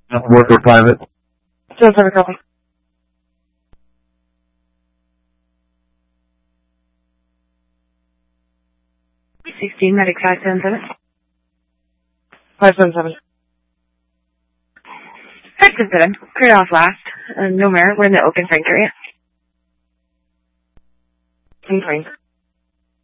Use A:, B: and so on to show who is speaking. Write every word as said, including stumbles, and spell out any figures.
A: Work or private?
B: Just have a copy.
C: sixteen, medic five seven seven.
B: five seven seven.
C: five seven seven, cleared off last. Uh, no merit, we're in the open Frank area.
B: In Frank.